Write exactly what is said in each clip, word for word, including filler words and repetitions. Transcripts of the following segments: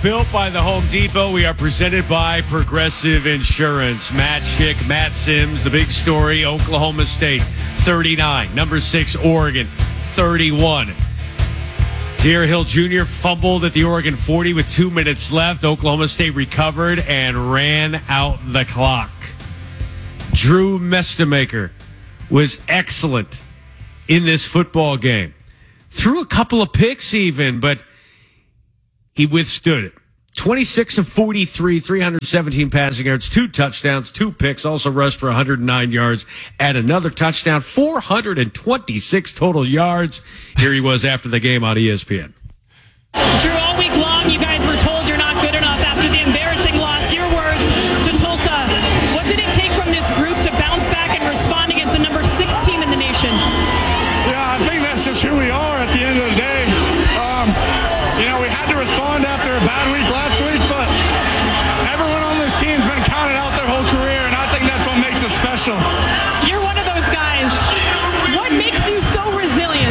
Built by the Home Depot. We are presented by Progressive Insurance. Matt Schick, Matt Sims, the big story, Oklahoma State, thirty-nine. Number six, Oregon, thirty-one. Deer Hill Junior fumbled at the Oregon forty with two minutes left. Oklahoma State recovered and ran out the clock. Drew Mestemaker was excellent in this football game. Threw a couple of picks even, but he withstood it. twenty-six of forty-three, three hundred seventeen passing yards, two touchdowns, two picks, also rushed for one hundred nine yards, and another touchdown, four hundred twenty-six total yards. Here he was after the game on E S P N. Drew, all week long, you guys were told you're not good enough after the embarrassing loss. Your words to Tulsa. What did it take from this group to bounce back and respond against the number six team in the nation? Yeah, I think that's just who we are at the end of the day. Um, you know, we had to respond after a bad week last week, but everyone on this team's been counted out their whole career, and I think that's what makes us special. You're one of those guys. What makes you so resilient?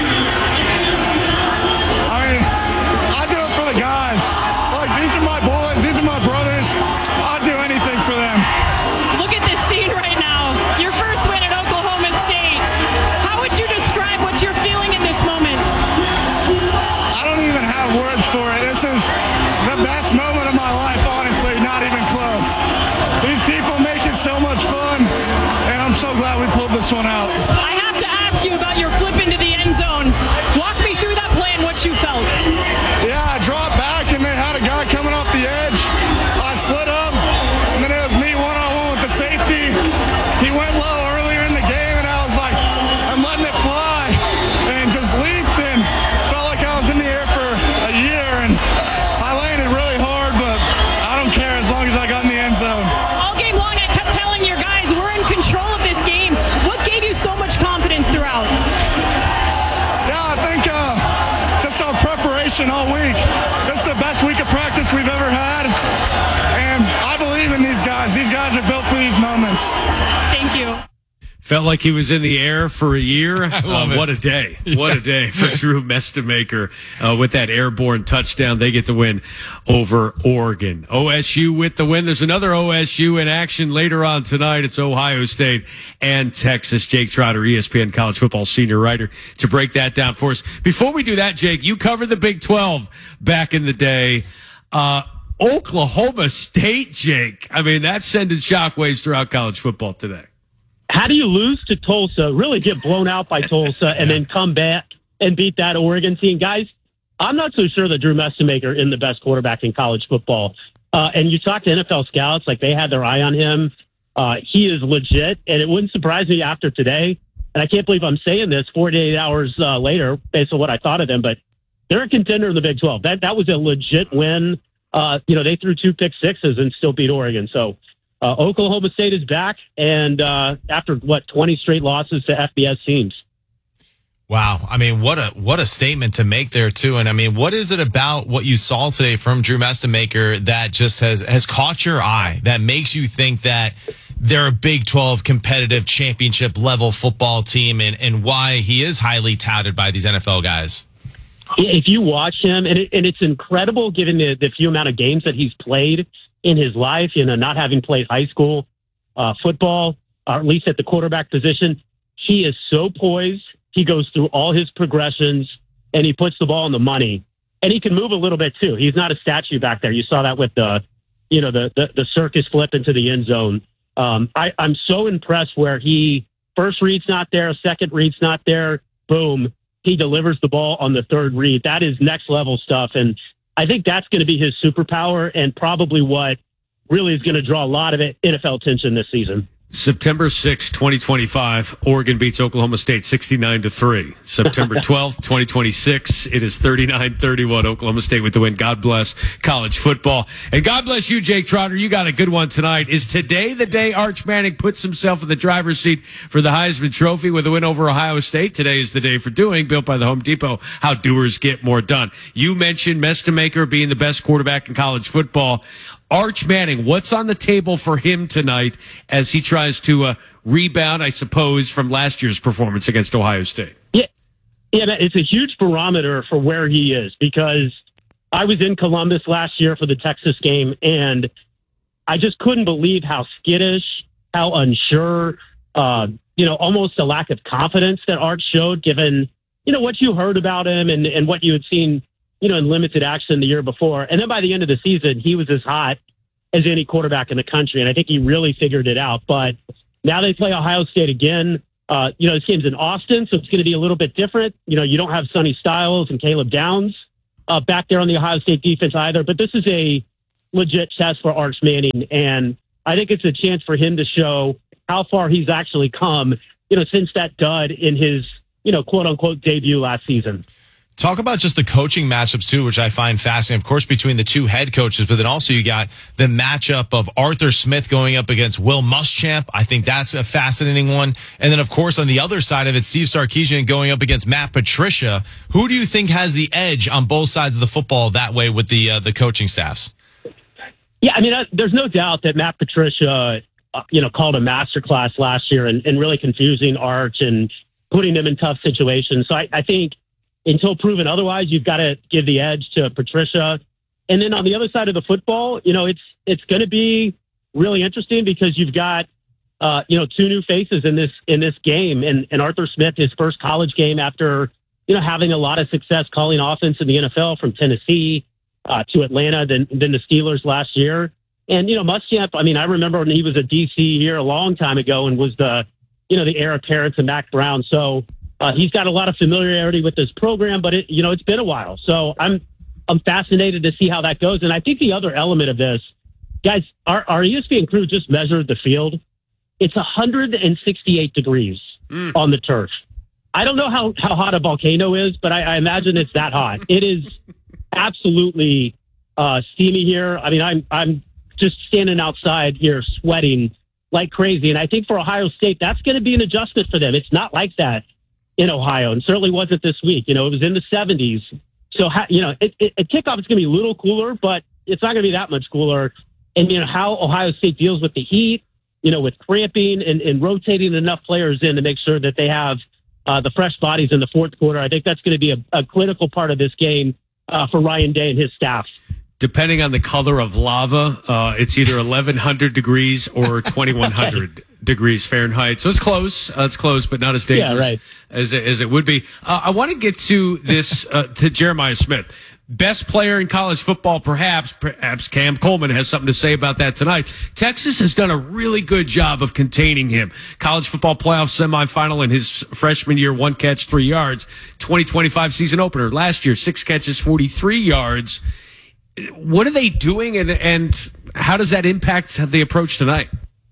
I mean, I do it for the guys. Like, these are my boys. These are my brothers. I'll do anything for them. Look at this scene right now. Your first win at Oklahoma State. How would you describe what you're feeling in this moment? I don't even have words for it. This is the best moment of my life, honestly, not even close. These people make it so much fun, and I'm so glad we pulled this one out. I have to ask you about your flip into the end zone. Walk me through that play and what you felt. Yeah, I dropped back, and they had a guy coming off the edge. I slid up, and then it was me one-on-one with the safety. He went low earlier in the game, and I was like, I'm letting it fly, and just leaped and felt like I was in the air for a year, and I landed really hard, but I don't care as long as I got in the end zone. All game long, I kept telling your guys, we're in control of this game. What gave you so much confidence throughout? Yeah, I think uh, just our preparation all week. This is the best week of practice we've ever had, and I believe in these guys. These guys are built for these moments. Thank you. Felt like he was in the air for a year. Uh, what a day. What a day for Drew Mestemaker uh, with that airborne touchdown. They get the win over Oregon. O S U with the win. There's another O S U in action later on tonight. It's Ohio State and Texas. Jake Trotter, E S P N college football senior writer, to break that down for us. Before we do that, Jake, you covered the Big twelve back in the day. Uh, Oklahoma State, Jake. I mean, that's sending shockwaves throughout college football today. How do you lose to Tulsa, really get blown out by Tulsa, and then come back and beat that Oregon team? Guys, I'm not so sure that Drew Mestemaker is the best quarterback in college football. Uh, and you talk to N F L scouts, like they had their eye on him. Uh, he is legit, and it wouldn't surprise me after today. And I can't believe I'm saying this forty-eight hours uh, later based on what I thought of them, but they're a contender in the Big twelve. That that was a legit win. Uh, you know, they threw two pick sixes and still beat Oregon. So uh, Oklahoma State is back, and uh, after, what, twenty straight losses to F B S teams. Wow. I mean, what a what a statement to make there, too. And, I mean, what is it about what you saw today from Drew Mestemaker that just has, has caught your eye, that makes you think that they're a Big twelve competitive championship-level football team, and, and why he is highly touted by these N F L guys? If you watch him, and, it, and it's incredible given the, the few amount of games that he's played in his life, you know, not having played high school uh, football, or at least at the quarterback position, he is so poised. He goes through all his progressions, and he puts the ball on the money. And he can move a little bit, too. He's not a statue back there. You saw that with the, you know, the, the, the circus flip into the end zone. Um, I, I'm so impressed where he, first read's not there, second read's not there, boom, he delivers the ball on the third read. That is next level stuff. And I think that's going to be his superpower, and probably what really is going to draw a lot of N F L attention this season. September sixth, twenty twenty-five, Oregon beats Oklahoma State sixty-nine to three. September twelfth, twenty twenty-six, it is thirty-nine thirty-one. Oklahoma State with the win. God bless college football. And God bless you, Jake Trotter. You got a good one tonight. Is today the day Arch Manning puts himself in the driver's seat for the Heisman Trophy with a win over Ohio State? Today is the day for doing, built by the Home Depot, how doers get more done. You mentioned Mestemaker being the best quarterback in college football. Arch Manning, what's on the table for him tonight as he tries to uh, rebound, I suppose, from last year's performance against Ohio State? Yeah, yeah, it's a huge barometer for where he is, because I was in Columbus last year for the Texas game, and I just couldn't believe how skittish, how unsure, uh, you know, almost a lack of confidence that Art showed, given, you know, what you heard about him and, and what you had seen, you know, in limited action the year before. And then by the end of the season, he was as hot as any quarterback in the country. And I think he really figured it out. But now they play Ohio State again. Uh, you know, this game's in Austin, so it's going to be a little bit different. You know, you don't have Sonny Styles and Caleb Downs uh, back there on the Ohio State defense either. But this is a legit test for Arch Manning. And I think it's a chance for him to show how far he's actually come, you know, since that dud in his, you know, quote unquote debut last season. Talk about just the coaching matchups, too, which I find fascinating, of course, between the two head coaches, but then also you got the matchup of Arthur Smith going up against Will Muschamp. I think that's a fascinating one. And then, of course, on the other side of it, Steve Sarkisian going up against Matt Patricia. Who do you think has the edge on both sides of the football that way with the uh, the coaching staffs? Yeah, I mean, uh, there's no doubt that Matt Patricia, uh, you know, called a masterclass last year and, and really confusing Arch and putting them in tough situations. So I, I think until proven otherwise, you've got to give the edge to Patricia. And then on the other side of the football, you know, it's it's going to be really interesting because you've got, uh, you know, two new faces in this in this game. And, and Arthur Smith, his first college game after, you know, having a lot of success calling offense in the N F L from Tennessee uh, to Atlanta, then, then the Steelers last year. And, you know, Muschamp, I mean, I remember when he was a D C here a long time ago and was the, you know, the heir apparent to Mac Brown. So, Uh, he's got a lot of familiarity with this program, but it, you know, it's been a while. So I'm, I'm fascinated to see how that goes. And I think the other element of this, guys, our, our E S P N crew just measured the field. It's one hundred sixty-eight degrees mm. on the turf. I don't know how, how hot a volcano is, but I, I imagine it's that hot. It is absolutely uh, steamy here. I mean, I'm, I'm just standing outside here sweating like crazy. And I think for Ohio State, that's going to be an adjustment for them. It's not like that in Ohio, and certainly wasn't this week. You know, it was in the seventies. So, you know, it, it, at kickoff, it's going to be a little cooler, but it's not going to be that much cooler. And, you know, how Ohio State deals with the heat, you know, with cramping and, and rotating enough players in to make sure that they have uh, the fresh bodies in the fourth quarter. I think that's going to be a, a critical part of this game uh, for Ryan Day and his staff. Depending on the color of lava, uh, it's either eleven hundred degrees or twenty-one hundred degrees Fahrenheit. So it's close. Uh, it's close, but not as dangerous yeah, right. as, it, as it would be. Uh, I want to get to this, uh, to Jeremiah Smith. Best player in college football, perhaps. Perhaps Cam Coleman has something to say about that tonight. Texas has done a really good job of containing him. College football playoff semifinal in his freshman year, one catch, three yards. twenty twenty-five season opener. Last year, six catches, forty-three yards. What are they doing, and, and how does that impact the approach tonight?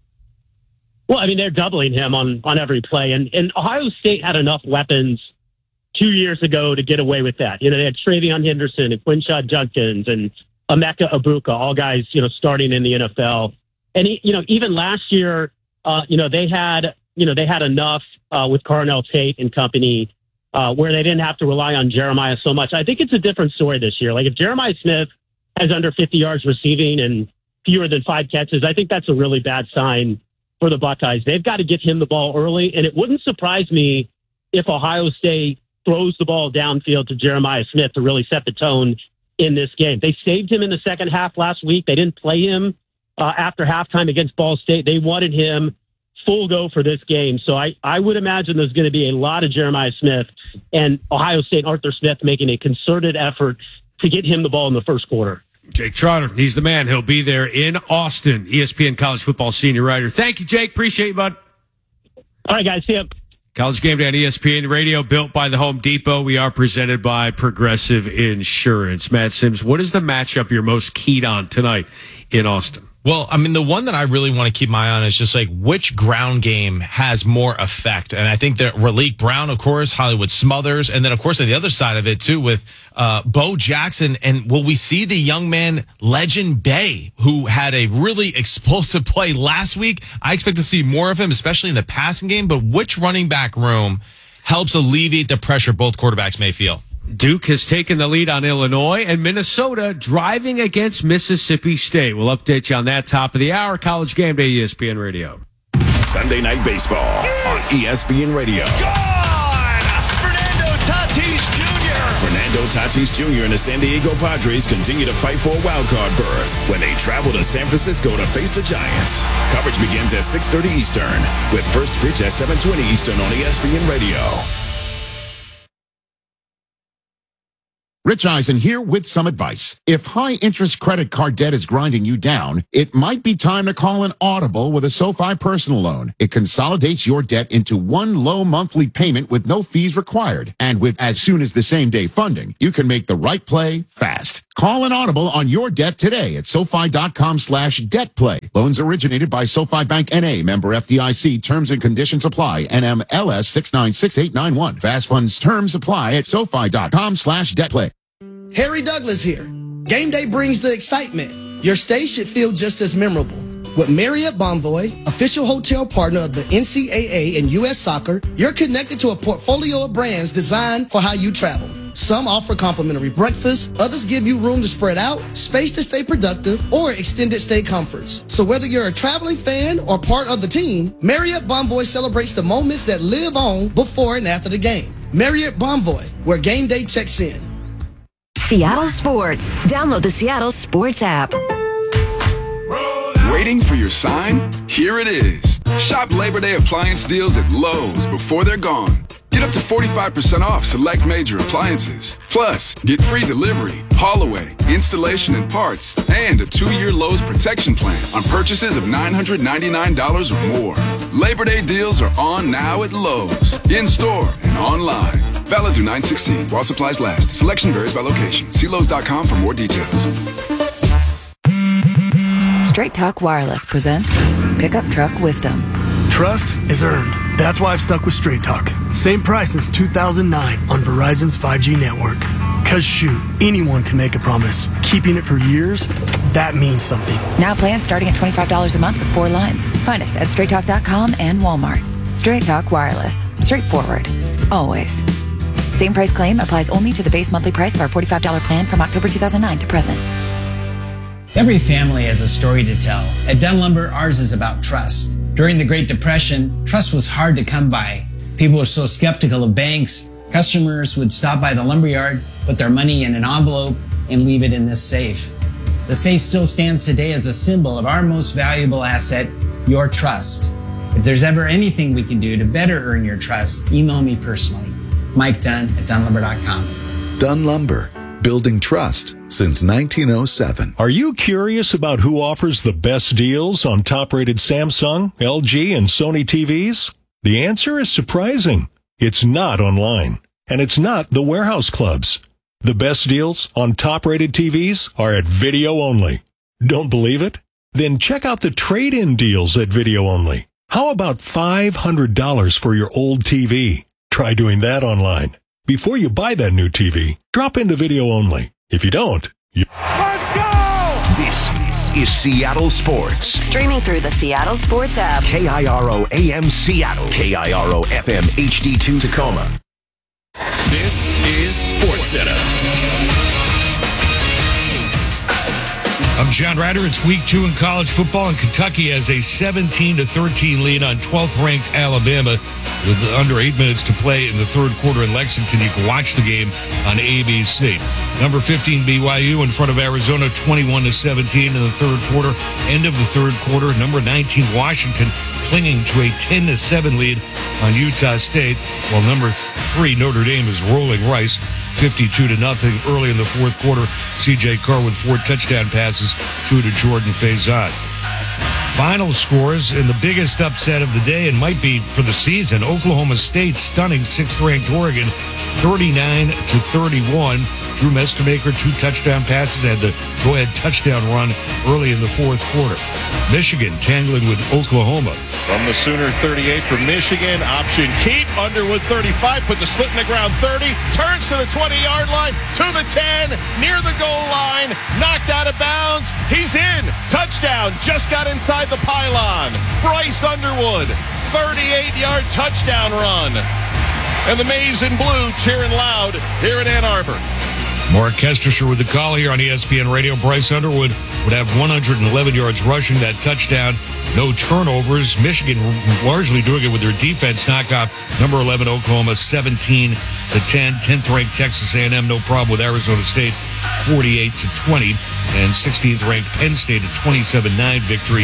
Well, I mean, they're doubling him on, on every play. And, and Ohio State had enough weapons two years ago to get away with that. You know, they had Travion Henderson and Quinshad Judkins and Emeka Ibuka, all guys, you know, starting in the N F L. And, he, you know, even last year, uh, you know, they had, you know, they had enough uh, with Carnell Tate and company uh, where they didn't have to rely on Jeremiah so much. I think it's a different story this year. Like if Jeremiah Smith has under fifty yards receiving and fewer than five catches, I think that's a really bad sign for the Buckeyes. They've got to get him the ball early, and it wouldn't surprise me if Ohio State throws the ball downfield to Jeremiah Smith to really set the tone in this game. They saved him in the second half last week. They didn't play him uh, after halftime against Ball State. They wanted him full go for this game. So I, I would imagine there's going to be a lot of Jeremiah Smith and Ohio State Arthur Smith making a concerted effort to get him the ball in the first quarter. Jake Trotter, he's the man. He'll be there in Austin. E S P N College Football Senior Writer. Thank you, Jake. Appreciate you, bud. All right, guys. See ya. College Game Day on E S P N Radio, built by the Home Depot. We are presented by Progressive Insurance. Matt Sims, what is the matchup you're most keyed on tonight in Austin? Well, I mean, the one that I really want to keep my eye on is just like which ground game has more effect. And I think that Raleek Brown, of course, Hollywood Smothers, and then, of course, on the other side of it, too, with uh, Bo Jackson. And will we see the young man, Legend Bay, who had a really explosive play last week? I expect to see more of him, especially in the passing game. But which running back room helps alleviate the pressure both quarterbacks may feel? Duke has taken the lead on Illinois, and Minnesota driving against Mississippi State. We'll update you on that top of the hour. College Game Day, E S P N Radio. Sunday Night Baseball on E S P N Radio. Gone! Fernando Tatis Junior Fernando Fernando Tatis Junior and the San Diego Padres continue to fight for a wild card berth when they travel to San Francisco to face the Giants. Coverage begins at six thirty Eastern, with first pitch at seven twenty Eastern on E S P N Radio. Rich Eisen here with some advice. If high-interest credit card debt is grinding you down, it might be time to call an Audible with a SoFi personal loan. It consolidates your debt into one low monthly payment with no fees required. And with as soon as the same day funding, you can make the right play fast. Call an Audible on your debt today at SoFi.com slash debt play. Loans originated by SoFi Bank N A, member F D I C. Terms and conditions apply. N M L S six nine six eight nine one. Fast funds terms apply at SoFi.com slash debt play. Harry Douglas here. Game day brings the excitement. Your stay should feel just as memorable. With Marriott Bonvoy, official hotel partner of the N C double A and U S Soccer, you're connected to a portfolio of brands designed for how you travel. Some offer complimentary breakfast, others give you room to spread out, space to stay productive, or extended stay comforts. So whether you're a traveling fan or part of the team, Marriott Bonvoy celebrates the moments that live on before and after the game. Marriott Bonvoy, where game day checks in. Seattle Sports. Download the Seattle Sports app. Waiting for your sign? Here it is. Shop Labor Day appliance deals at Lowe's before they're gone. Get up to forty-five percent off select major appliances. Plus, get free delivery, haul away, installation and parts, and a two-year Lowe's protection plan on purchases of nine hundred ninety-nine dollars or more. Labor Day deals are on now at Lowe's, in-store and online. Valid through nine sixteen while supplies last. Selection varies by location. See Lowe's dot com for more details. Straight Talk Wireless presents Pickup Truck Wisdom. Trust is earned. That's why I've stuck with Straight Talk. Same price since two thousand nine on Verizon's five G network. Cause shoot, anyone can make a promise. Keeping it for years, that means something. Now plans starting at twenty-five dollars a month with four lines. Find us at straight talk dot com and Walmart. Straight Talk Wireless. Straightforward. Always. Same price claim applies only to the base monthly price of our forty-five dollars plan from October two thousand nine to present. Every family has a story to tell. At Dunn Lumber, ours is about trust. During the Great Depression, trust was hard to come by. People were so skeptical of banks. Customers would stop by the lumberyard, put their money in an envelope, and leave it in this safe. The safe still stands today as a symbol of our most valuable asset, your trust. If there's ever anything we can do to better earn your trust, email me personally. Mike Dunn at dunn lumber dot com. Dunn Lumber, building trust since nineteen oh seven. Are you curious about who offers the best deals on top-rated Samsung, L G, and Sony T Vs? The answer is surprising. It's not online, and it's not the warehouse clubs. The best deals on top-rated T Vs are at Video Only. Don't believe it? Then check out the trade-in deals at Video Only. How about five hundred dollars for your old T V? Try doing that online. Before you buy that new T V, drop into Video Only. If you don't, you... Let's go! This is Seattle Sports. Streaming through the Seattle Sports app. K I R O A M Seattle. K I R O F M H D two Tacoma. This is Sports Center. I'm John Ryder. It's week two in college football, and Kentucky has a seventeen to thirteen lead on twelfth ranked Alabama with under eight minutes to play in the third quarter in Lexington. You can watch the game on A B C. Number fifteen B Y U in front of Arizona twenty-one to seventeen in the third quarter. End of the third quarter. Number nineteen Washington clinging to a ten to seven lead on Utah State, while number three Notre Dame is rolling Rice fifty-two to nothing early in the fourth quarter. C J Carr with four touchdown passes, two to Jordan Faison. Final scores in the biggest upset of the day and might be for the season. Oklahoma State stunning sixth ranked Oregon thirty-nine to thirty-one. Drew Mestemaker, two touchdown passes, had the go-ahead touchdown run early in the fourth quarter. Michigan tangling with Oklahoma. From the Sooner thirty-eight for Michigan, option keep. Underwood thirty-five, puts a foot in the ground thirty, turns to the twenty-yard line, to the ten, near the goal line, knocked out of bounds. He's in. Touchdown. Just got inside the pylon. Bryce Underwood, thirty-eight-yard touchdown run. And the Maize and Blue cheering loud here in Ann Arbor. Mark Kesterser with the call here on E S P N Radio. Bryce Underwood would have one hundred eleven yards rushing that touchdown. No turnovers. Michigan largely doing it with their defense. Knock off number eleven Oklahoma seventeen to ten. tenth ranked Texas A and M, no problem with Arizona State forty-eight to twenty. And sixteenth ranked Penn State a twenty-seven nine victory